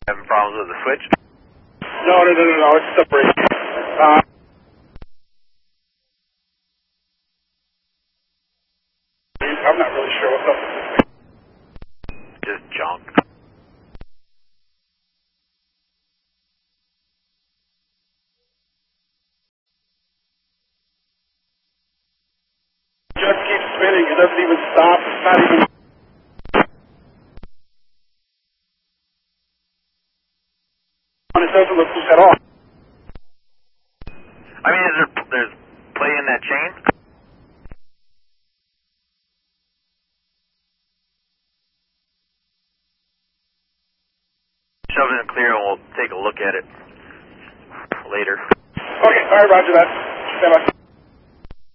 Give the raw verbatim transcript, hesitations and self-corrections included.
Having problems with the switch? No, no, no, no, no, it's the brake. Uh, I'm not really sure what's up with this thing. Just junk. It just keeps spinning. It doesn't even stop. It's not even... It doesn't look loose at all. I mean, is there there's play in that chain? Shove it in clear and we'll take a look at it later. Okay, all right, roger that. Stand by.